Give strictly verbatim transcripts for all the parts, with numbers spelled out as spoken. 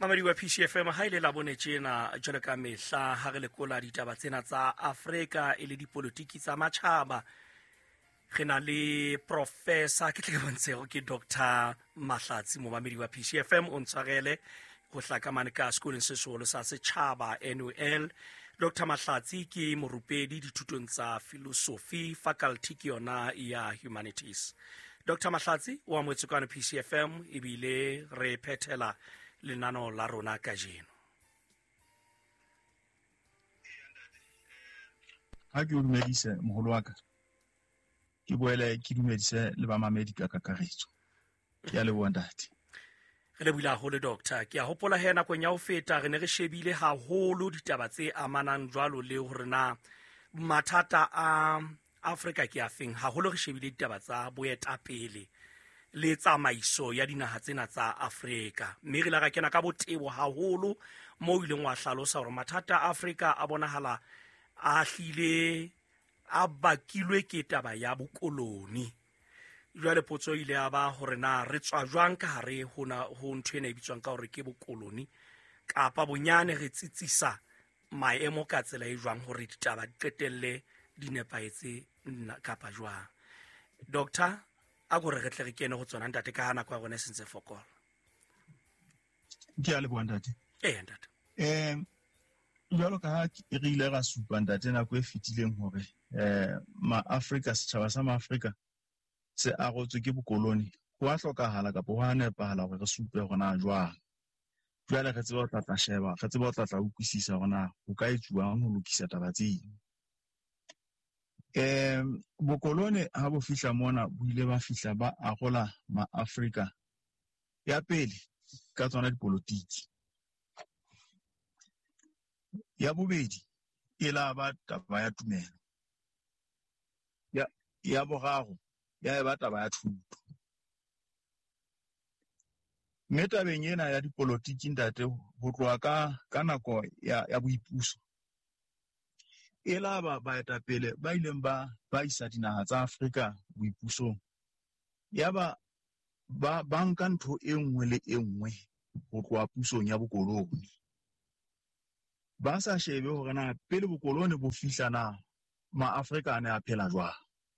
Mamadi wa P C F M ha ile la bone tjena jwale ka mehla ha re lekola ditaba tsena tsa Afrika e le dipolitiki tsa matjhaba. Re na le professor ke tle ke bontse ke Doctor Mahlatsi mo mamedi wa P C F M o ntshwarele go hlakamane ka sekolong se seholo sa setjhaba N U L. Doctor Mahlatsi ke morupedi dithutong tsa philosophy faculty ke yona ya humanities. Doctor Mahlatsi wa motsokano P C F M ebile re phethela lenano la rona ka jeno. Ha ke o dumedise moholo wa ka, ke boele ke dumedise le ba mamedi ka kakaretso. Ke a leboha ntate. Re lebohile haholo doctor. Ke a hopola he nakong ya ho feta re ne re shebile haholo ditaba tse amanang jwalo le hore na mathata a Afrika ke afeng. Haholo re shebile ditaba tsa boetapele le tsamaiso ya dinaha tsena tsa Afrika. Mme re la ra kena ka botebo haholo moo ileng wa hlalosa hore mathata a Afrika a bonahala a hlile a bakilwe ke taba ya bokoloni. Jwale potso ile ya ba hore na re tswa jwang ka hare hona ho ntho ena e bitswang ka hore ke bokoloni kapa bonyane re tsitsisa maemo ka tsela e jwang hore ditaba di qetelle di nepaetse kapa jwang. Doctor a go re getle re kene go tsona ntate ka hana kwa gone sentse fokola. Ke a leboha ntate. Eh ntate. Eh jwalo ka ha re ile ra supa ntate nako e fetileng hore eh ma Africa setjhaba sa ma Africa se arotswe ke bokoloni ho a hlokahala kapa ho a nepahala hore re supe hona jwang. Jwale re tseba ho tlatla sheba, re tseba ho tlatla utlwisisa hona ho ka etsuwang ho lokisa taba tsena. Eh bokoloni ha bo fihla mona bo ile ba fihla ba arola ma Africa ya pele ka tsona dipolotiki. Ya bobedi e la ba taba ya tumelo. Ya ya boraro ya e ba taba ya thuto. Mme tabeng ena ya dipolotiki ntate ho tloha ka ka nako ya ya boipuso e la ba baetapele ba ileng ba ba isa dinaha tsa Afrika boipusong. Ya ba ba banka ntho e nngwe le e nngwe ho tloha pusong ya bokoloni. Ba sa shebe hore na pele bokoloni bo fihla na ma Afrika ne a phela jwang.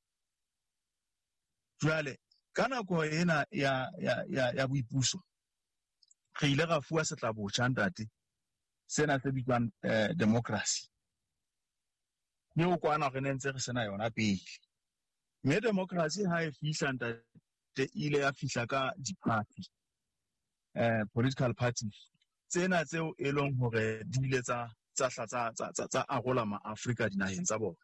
Jwale ka nako ena ya ya ya ya boipuso re ile ra fuwa setlabotjha ntate sena se bitswang eh, democracy. Mme o kwana re nentse re sena yona pele. Mme democracy ha e fihla ntate ile ya fihla ka di-party eh political parties tsena tseo e leng hore di ile tsa tsa tsa tsa tsa arola ma Afrika dinaheng tsa bona.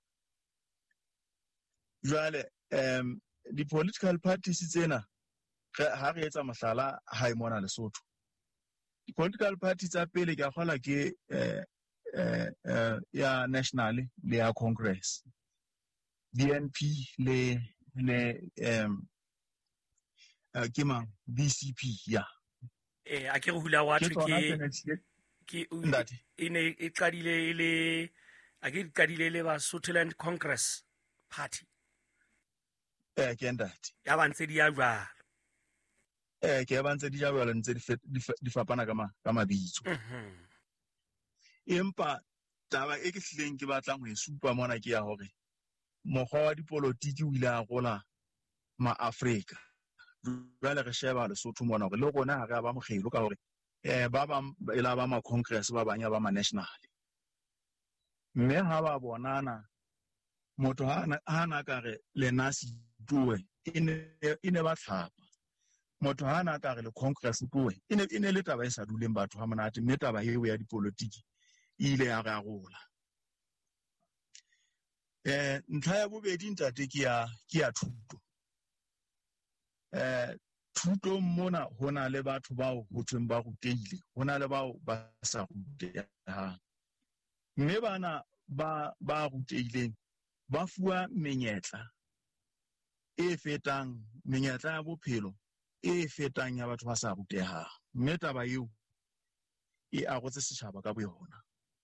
Jwale em di-political parties tsena ha re etsa mohlala ha e mona Lesotho. Di-political parties tsa pele ke a kgola ke eh eh ya national le ya congress, D N P le le em ke mang B C P ya eh a ke go hula wa ke ke ine e qadile le a ke qadile le ba Sutherland Congress Party. Eh ke ndati ya ba ntse di ya jwalo. Eh ke ba ntse di ja jwalo ntse di fapana ka ma ka mabitso. Mhm. Empa taba e ke hlileng ke batlang ho e supa mona ke ya hore mokgwa wa dipolotiki o ile a rola ma Afrika. Jwale re sheba Lesotho mona hore le rona ha re ba mogelo ka hore eh ba ba e la ba ma congress ba banya ba ma national. Mme ha ba bonana motho ha na ka re le nasi tuwe ine ine ba tlhapa. Motho ha na ka re le congress tuwe ine ine le taba e sa duleng batho ha monate. Mme taba eo ya dipolotiki ile ya re arola. Eh ntlha ya bobedi ntate ke ya ke ya thuto. Eh thuto mona hona le batho bao ho tsweng ba rutehile, hona le bao ba sa rutehang. Mme bana ba ba rutehileng ba fuwa menyetla e fetang menyetla ya bophelo e fetang ya batho ba sa rutehang. Mme taba eo e arotse setjhaba ka boyona.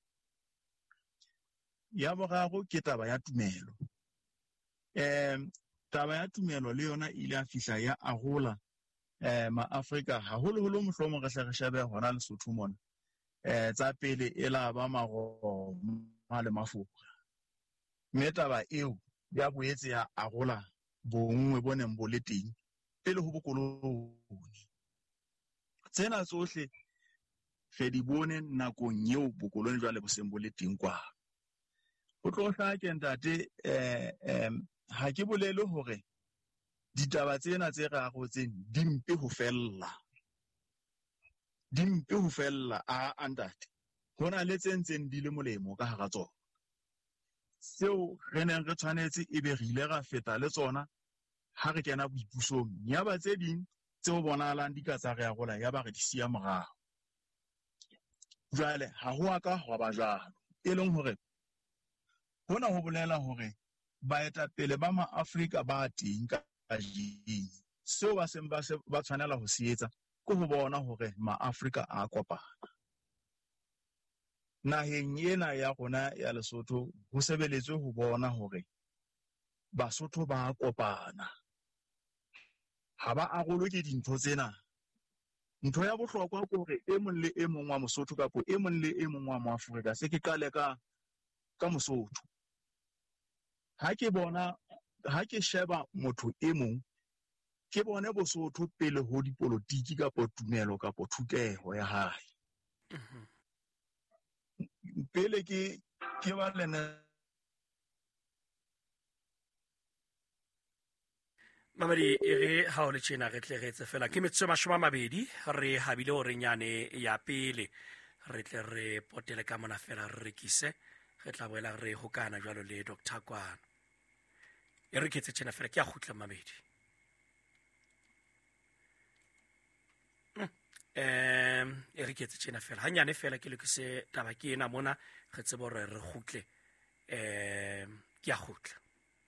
Ya boraro ke taba ya tumelo. Eh taba ya tumelo le yona ile a fihla ya arola eh ma-Afrika haholoholo mohlomong re hle re shebe hona Lesotho mona eh tsa pele e la ba maroma le mafura, mme taba eo ya boetse ya arola bonngwe bo neng bo le teng pele ho bokoloni. Tsena tsohle re di bone nakong eo bokoloni jwale bo seng bo le teng kwa. Ho tlo hlaha ke ntate eh em ha ke bolele hore ditaba tsena tse re arotseng di mpe ho fella. Di mpe ho fella a ntate. Hona le tse ntseng di le molemo ka hara tsona. Seo re neng re tshwanetse ebe re ile ra feta le tsona ha re kena boipusong. Yaba tse ding tseo bonahalang di ka tsa re arola yaba re di siya morao. Jwale ha ho aka ho ba jwalo, e leng hore hona ho bolela hore baetapele ba ma-Afrika ba teng ka jeng. Seo ba seng ba tshwanela ho se etsa ke ho bona hore ma-Afrika a kopana. Naheng ena ya rona ya Lesotho ho sebeletswe ho bona hore Basotho ba kopana. Ha ba arolwe ke dintho tsena. Ntho ya bohlokwa ke hore e mong le e mong wa Mosotho kapo e mong le e mong wa Moafrika, se ke qale ka ka Mosotho. Ha ke bona ha ke sheba motho e mong ke bone Bosotho pele ho dipolotiki kapo tumelo kapo thuteho ya hae. Pele ke ke ba lena Mamadi e re ha o le tjena re tle re etse fela ke metsho mashoma mabedi re habile hore nyane ya pele re tle re potele ka mona fela re rekise re tla boela re hokana jwalo le Doctor Kwana e re ketse tjena fela ke a khutla Mamedi. Um e re ketse tjena fela hanyane fela ke lekise taba ke ena mona re tsebo re re khutle um ke a khutla.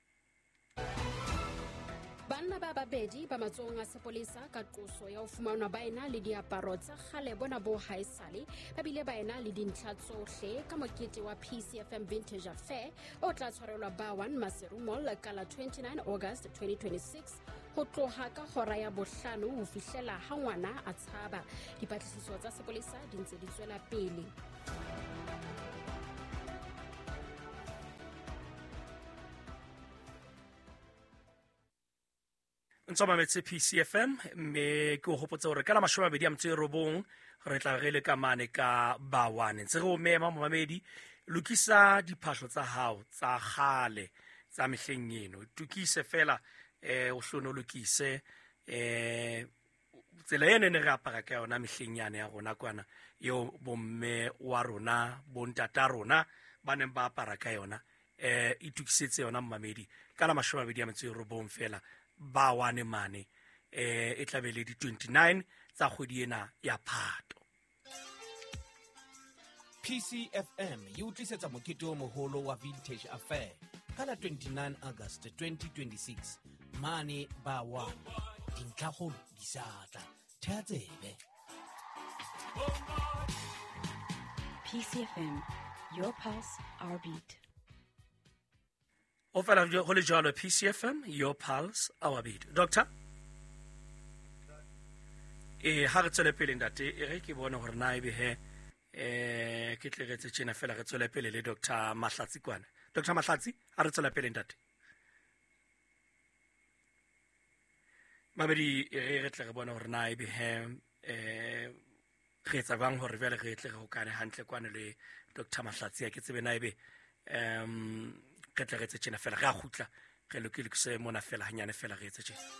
Banna ba babedi ba matsohong a sepolesa ka qoso ya ho fumanwa ba ena le diaparo tsa kgale bona bo haesale ba bile ba ena le dintlha tsohle ka mokete wa P C F M Vintage Affair o tla tshwarelwa ba one Maseru Mall ka la twenty-nine August twenty twenty-six ho tloha ka hora ya bohlano ho fihlela ha ngwana a tshaba. Dipatlisiso tsa sepolesa di ntse di tswela pele. Ntse mametse P C F M mme ke ho hopotsa hore ka la mashome a mabedi a motso e robong re tla re le ka mane ka ba one ntse re o mema momamedi lokisa diphahlo tsa hao tsa kgale tsa mehleng eno tukise fela eh o hlono lokise eh tsela ene ne re apara ka yona mehleng yane ya rona kwana yo bomme wa rona bontata rona ba neng ba apara ka yona eh itukisetse yona momamedi ka la mashome a mabedi a motso e robong fela ba one mane eh e tla be le di twenty-nine tsa kgwedi ena ya Phato. P C F M e utlisetsa mokete o moholo wa Vintage Affair ka la twenty-nine August twenty twenty-six mane ba one dintlhakgolo di satla thea tsebe. P C F M, your pulse, our beat. O fela go le jalo P C F M, your pulse, our beat. Doctor? E ha re tswele pele ntate e re ke bone hore na ebe he eh ke tle re tse tjena fela re tswele pele le Doctor Mahlatsi kwana. Doctor Mahlatsi ha re tswele pele ntate. Mabedi e re tle re bone hore na ebe he eh re tsa bang hore vele re tle re hokane hantle kwana le Doctor Mahlatsi ya ke tsebe na ebe um ke tle re tse tjena fela re a khutla re lokile ke se mona fela hanyane fela re etse tjena.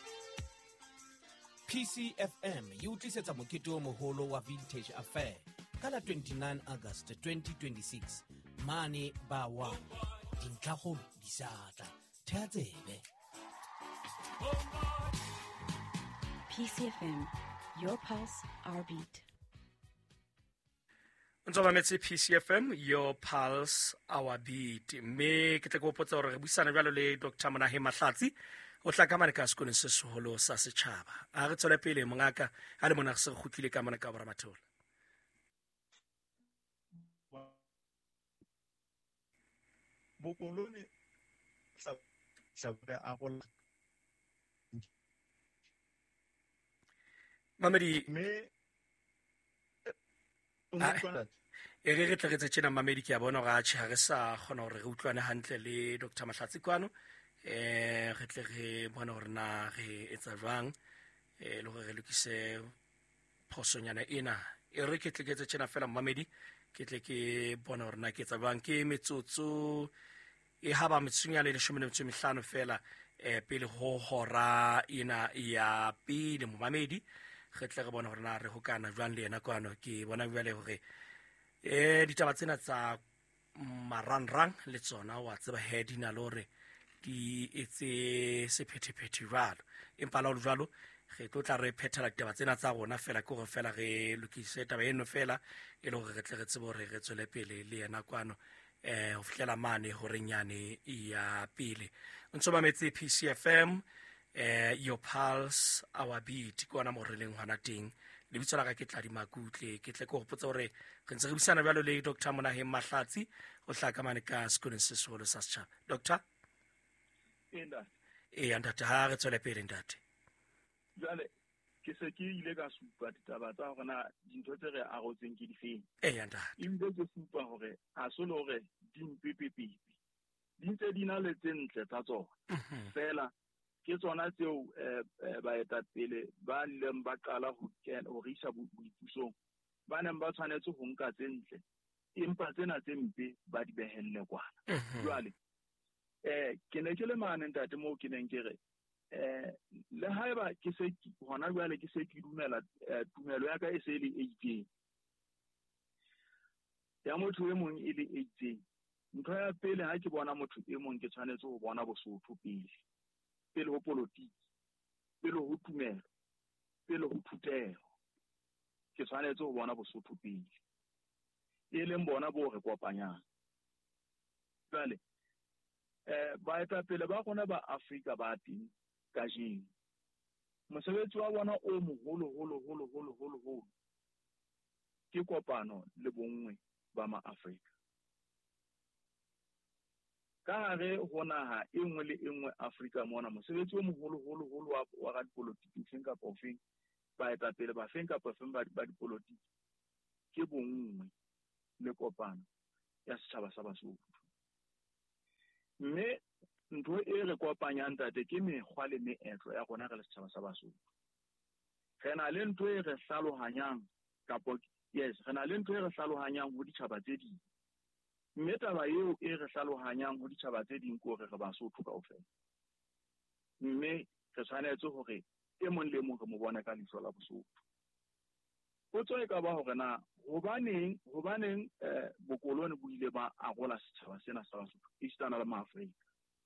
P C F M e utlisetsa mokete o moholo wa Vintage Affair ka la twenty-nine August twenty twenty-six mane ba one dintlhakgolo di satla thea tsebe. P C F M, your pulse, our beat. Ntse ba metse P C F M, your pulse, our beat. Me ke tle go potsa hore re buisana jwalo le Doctor Monahe Mahlatsi o tla ka mane ka sekolong se seholo sa setjhaba. A re tswele pele mongaka a le mona se khutlile ka mona ka bora mathola. bokolone sa sa a gola Mamedi mme e re re tletse tsena Mamedi ke a bona ga tshi ha re sa gona gore re utlwane hantle le Doctor Mahlatsi kwano eh re tle re bona gore na re etsa jwang eh le gore re lokise phosonyana ena e re ke tletse tsena fela Mamedi ke tle ke bona gore na ke etsa jwang ke metsotso e haba metsunyana le shome le mehlano fela eh pele ho hora ina ya pele mo Mamedi re tle re bona gore na re hokana jwang le ena kwano ke bona bjale gore eh ditaba tsena tsa marangrang le tsona wa tseba he di na le hore di etse sephetephete jwalo empa la jwalo re tlo tla re phethela ditaba tsena tsa rona fela ke go fela re lokise taba eno fela e le gore re tle re tsebo re re tswele pele le ena kwano eh ho fihlela mane hore nyane ya pele ntso ba metse P C F M eh your pulse our beat kwana mo releng hwana teng le bitsa la ka ke tla di makutle ke tle go hopotsa hore re ntse re bisana bjalo le Doctor Monaheng Mahlatsi o hlaka mane ka sekolong se seholo sa setjhaba Doctor enda e andata ha re tswele pele ntate jale ke se ke ile ka supa ditaba tsa hore na dintho tse re arotseng ke difeng e andata e bile ke supa hore a se le hore di mpepepepe di ntse di na le tsentle tsa tsona fela ke tsona tseo eh ba eta pele ba leng ba qala ho kena ho risa boipusong ba neng ba tshwanetse ho nka tsentle empa tsena tse mpe ba di behelle kwana jwale eh ke ne ke le mane ntate mo ke neng ke re eh le haeba ke se hona jwale ke se ke dumela tumelo ya ka e se le eighteen ya motho e mong e le eighteen ntho ya pele ha ke bona motho e mong ke tshwanetse ho bona bosotho pele pele ho politiki pele ho tumelo pele ho thuteho ke tshwanetse ho bona bosotho pele e leng bona bo re kopanyang jwale eh ba eta pele ba gona ba Afrika ba teng ka jeng mosebetsi wa bona o moholo holo holo holo holo holo ke kopano le bongwe ba ma Afrika ka hare ho naha e nngwe le e nngwe Afrika mona mosebetsi o moholo holo holo wa wa ga dipolitiki feng ka profeng ba eta pele ba feng ka profeng ba ba dipolitiki ke bongwe le kopano ya setjhaba sa Basotho mme ntho e re kopanyang tate ke mekgwa le meetlo ya rona re le setjhaba sa Basotho re na le ntho e re hlalohanyang kapo yes re na le ntho e re hlalohanyang ho ditjhaba tse ding mme taba eo e re hlalohanyang ho ditjhaba tse ding ko re re Basotho kaofela mme re tshwanetse hore e mong le mong re mo bona ka leihlo la Bosotho potso e ka ba hore na hobaneng hobaneng eh bokolone bo ile ba arola setjhaba sena sa Basotho Eastern le Maafrika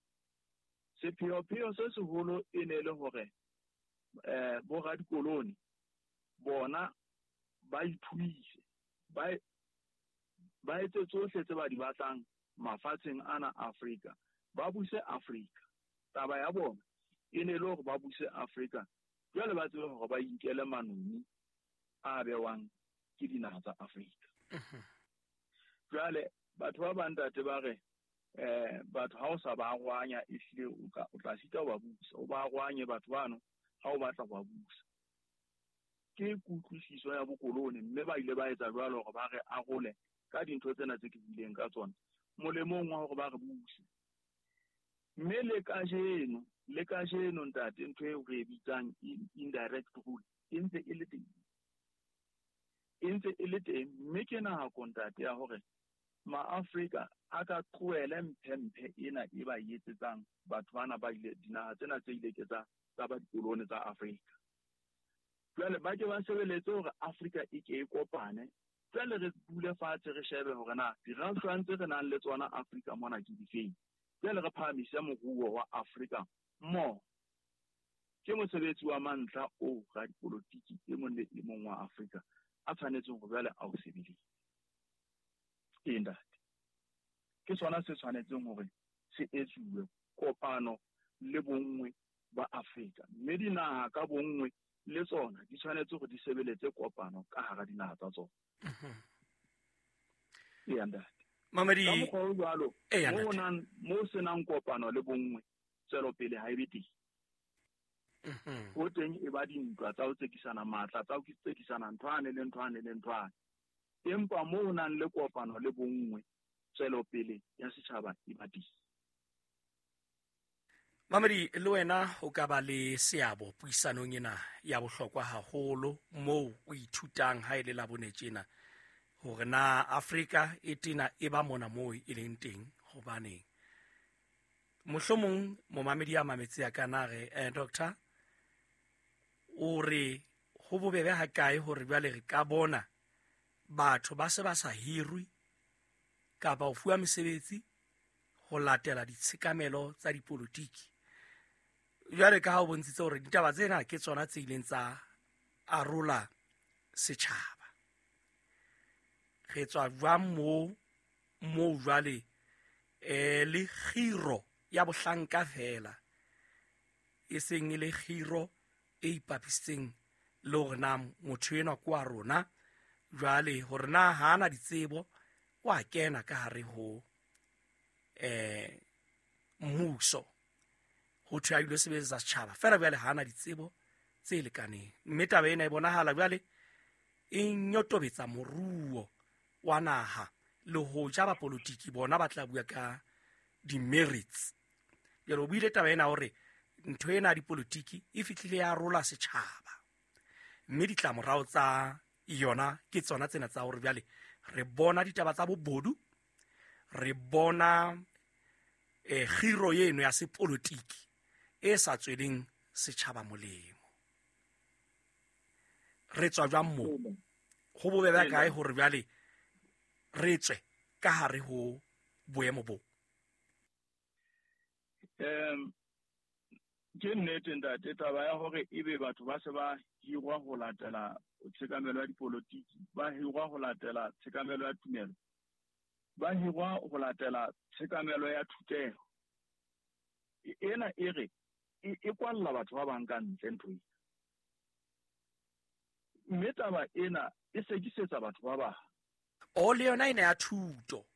sepheo-pheo se seholo e ne le hore eh bo ga dikoloni bona ba ithuise ba ba etse tsohle tse ba di batlang mafatsheng ana Afrika ba buse Afrika taba ya bona e ne le hore ba buse Afrika jwale ba tsebe hore ba inkele manoni a bewang ke dinaha tsa Afrika jwale batho ba bantate ba re eh batho ha o sa ba rwanya e hlile o ka o tla sita ba busa o ba rwanye batho bano ha o batla ba busa ke kutlwisiso ya bokolone mme ba ile ba etsa jwalo hore ba re arole ka dintho tsena tse ke dileng ka tsona molemong wa hore ba re buse mme le ka jeno le ka jeno ntate ntho e re bitsang indirect rule e ntse e le teng e ntse e le teng mme ke na ha kontate ya hore ma-Afrika a ka tlohele mphemphe ena e ba etsetsang batho bana ba ile dinaha tsena tse ile ke tsa tsa ba dikolone tsa Afrika jwale ba ke ba sebeletse hore Afrika e ke e kopane jwale re bule fatshe re shebe hore na dirantshwana tse re nang le tsona Afrika mona ke difeng jwale re phahamise moruo wa Afrika mo ke mosebetsi wa mantla o ga dipolitiki e mong le e mong wa Afrika a tshwanetseng go jwale a o sebeletse indate ke sona se tshwanetseng hore se etsuwe kopano le bongwe ba Afrika mme dinaha ka bongwe le tsona di tshwanetse go di sebeletse kopano ka hara dinaha tsa tsona e andate Mamedi ka mokgwa o jwalo e mo nang mo senang kopano le bongwe tselo pele ha e be teng go teng e ba dintwa tsa go tsekisana maatla tsa go tsekisana nthwane le nthwane le nthwane empa mo o nang le kopano le bongwe tswelopele ya setšhaba e ba teng. Mamadi le wena o ka ba le seabo puisanong ena ya bohlokwa haholo moo o ithutang ha ile la bonetjena hore na Afrika e tena e ba mona moo e leng teng hobane mohlomong momamedi ya mametse ya kana re eh, doctor o re ho bobebe ha kae hore bjale re ka bona batho ba se ba sa hirwi kapa o fuwa mesebetsi ho latela ditshekamelo tsa dipolotiki. Jwale ka ha o bontshitse hore ditaba tsena ke tsona tse ileng tsa arola setjhaba, re tswa jwang moo moo jwale eh le khiro ya bohlanka fela e seng le khiro e ipapisitseng le hore na motho enwa kwa rona jwale hore na hana ditsebo wa kena ka hare ho eh mmuso ho thwa ile sebetsa setjhaba fela jwale hana ditsebo tse lekaneng, mme taba ena e bonahala jwale e nyotobetsa moruo wa naha le ho ja ba politiki bona ba tla bua ka di merits. Jalo buile taba ena hore ntho ena dipolitiki e fitlile ya rola setjhaba, mme ditlamorao tsa yona ke tsona tsena tsa hore bjale re bona ditaba tsa bobodu, re bona eh khiro yeno ya sepolitiki e sa tsweleng setjhaba molemo. Re tswa jwang mo ho bobebe kae hore bjale re tswe ka hare ho boemo bo? um ke nnete ntate taba ya hore ebe batho ba se ba hirwa ho latela tshekamelo ya dipolotiki, ba hirwa ho latela tshekamelo ya tumelo, ba hirwa ho latela tshekamelo ya thutego, ena e re e kwalla batho ba bang ka ntle ntho ena, mme taba ena e sekisetsa batho ba bang. O le yona ena ya thuto